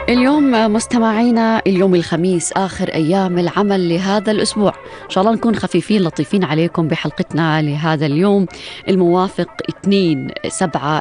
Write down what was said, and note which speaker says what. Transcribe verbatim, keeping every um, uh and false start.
Speaker 1: اليوم مستمعينا، اليوم الخميس آخر أيام العمل لهذا الأسبوع. إن شاء الله نكون خفيفين لطيفين عليكم بحلقتنا لهذا اليوم الموافق اثنين سبعة